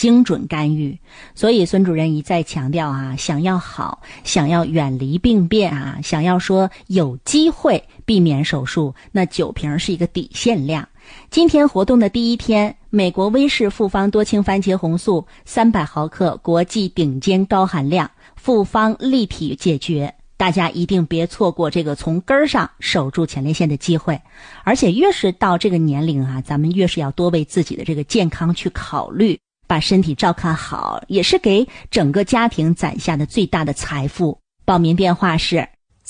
精准干预。所以孙主任一再强调啊，想要好，想要远离病变啊，想要说有机会避免手术，那9瓶是一个底线量。今天活动的第一天，美国威士复方多氢番茄红素300毫克，国际顶尖高含量，复方立体解决。大家一定别错过这个从根儿上守住前列腺的机会。而且越是到这个年龄啊，咱们越是要多为自己的这个健康去考虑，把身体照看好，也是给整个家庭攒下的最大的财富。报名电话是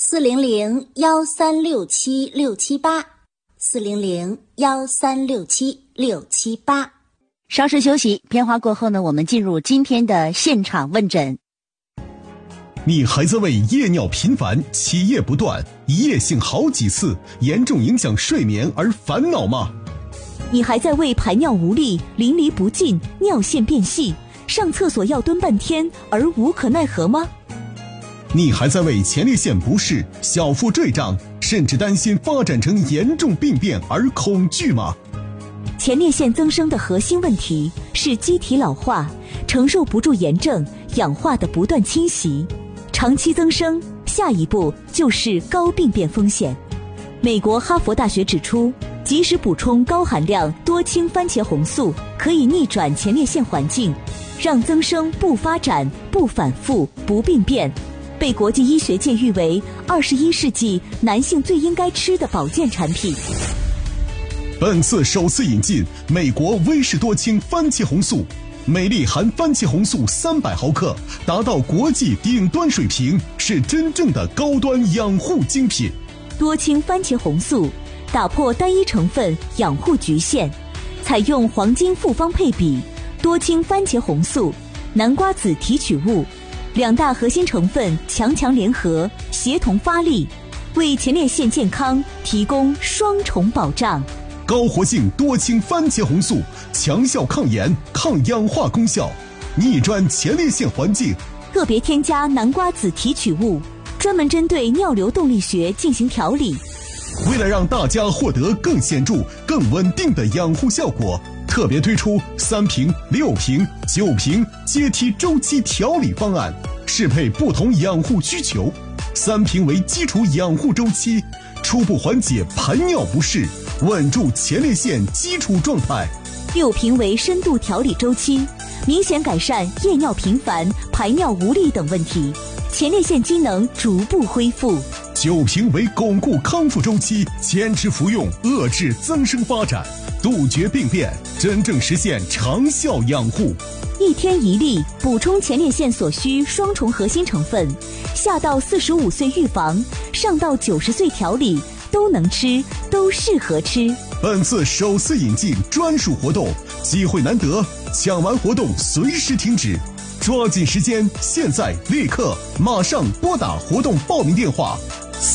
400-1367-678，400-1367-678。 稍事休息，片花过后呢，我们进入今天的现场问诊。 你还在为夜尿频繁、起夜不断、一夜性好几次、严重影响睡眠而烦恼吗？ 你还在为排尿无力、淋漓不尽、尿线变细、上厕所要蹲半天而无可奈何吗？ 你还在为前列腺不适、小腹坠胀，甚至担心发展成严重病变而恐惧吗？ 前列腺增生的核心问题是机体老化，承受不住炎症、氧化的不断侵袭。长期增生，下一步就是高病变风险。美国哈佛大学指出，及时补充高含量多氢番茄红素，可以逆转前列腺环境，让增生不发展、不反复、不病变，被国际医学界誉为21世纪男性最应该吃的保健产品。 本次首次引进美国威士多氢番茄红素，每粒含番茄红素300毫克，达到国际顶端水平，是真正的高端养护精品。 多氢番茄红素打破单一成分养护局限，采用黄金复方配比，多氢番茄红素、南瓜籽提取物2大核心成分强联合，协同发力，为前列腺健康提供双重保障。 高活性多氢番茄红素，强效抗炎、抗氧化功效，逆转前列腺环境。 特别添加南瓜籽提取物，专门针对尿流动力学进行调理。 为了让大家获得更显著、更稳定的养护效果，特别推出3瓶、6瓶、9瓶阶梯周期调理方案，适配不同养护需求。3瓶为基础养护周期，初步缓解排尿不适，稳住前列腺基础状态。 6瓶为深度调理周期，明显改善夜尿频繁、排尿无力等问题，前列腺机能逐步恢复。 9瓶为巩固康复周期，坚持服用遏制增生发展，杜绝病变，真正实现长效养护。 1天1粒，补充前列腺所需双重核心成分，下到45岁预防，上到90岁调理，都能吃，都适合吃。 本次首次引进专属活动，机会难得，抢完活动随时停止，抓紧时间，现在立刻马上拨打活动报名电话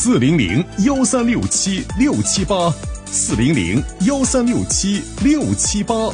400-1367-678，400-1367-678。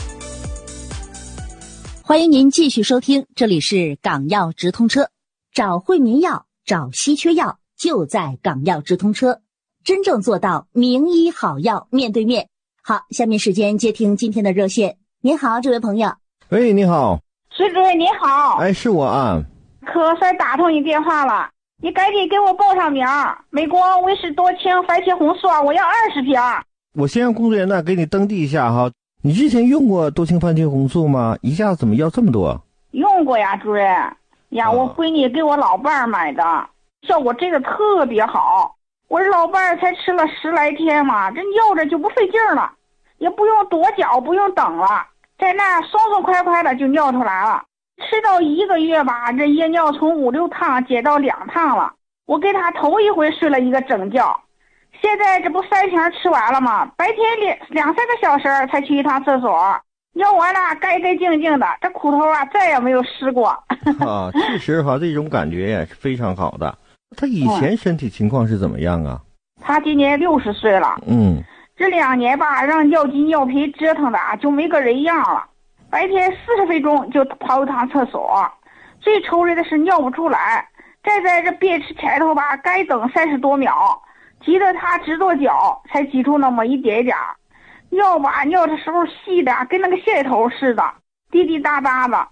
欢迎您继续收听，这里是港药直通车，找惠民药，找稀缺药，就在港药直通车，真正做到名医好药面对面。好，下面时间接听今天的热线。您好，这位朋友。 喂，你好。 孙主任你好。 哎，是我啊。 可算打通你电话了，你赶紧给我报上名。美国威士多氢番茄红素我要20瓶。 我先让工作人员给你登记一下哈。你之前用过多氢番茄红素吗？一下子怎么要这么多？ 用过呀，主任呀，我闺女给我老伴儿买的，效果真的特别好。我这老伴儿才吃了10来天嘛，这尿着就不费劲了，也不用跺脚，不用等了，在那爽爽快快的就尿出来了。吃到1个月吧，这夜尿从5、6趟减到2趟了。我给他头一回睡了一个整觉，现在这不3瓶吃完了吗？白天2、3个小时才去一趟厕所，尿完了干干净净的，这裤头再也没有湿过。 啊，确实哈，这种感觉也是非常好的。他以前身体情况是怎么样啊？ 他今年60岁了。这2年吧，让尿急尿频折腾的就没个人样了。白天40分钟就跑一趟厕所，最愁人的是尿不出来，站在这便池前头吧，该等30多秒，急得他直跺脚，才挤出那么一点点。尿吧，尿的时候细的跟那个线头似的，滴滴答答的。